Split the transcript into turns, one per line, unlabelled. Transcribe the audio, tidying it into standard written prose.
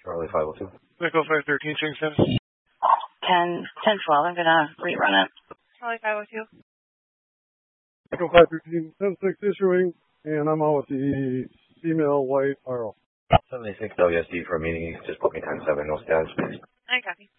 Charlie 502.
Echo 513, change status.
1012, I'm going to rerun it.
Charlie 502.
Echo 513, 10-6 issuing, and I'm on with the female white RL.
76 WSD for a meeting. Just book me 10-7, no status, please.
I copy.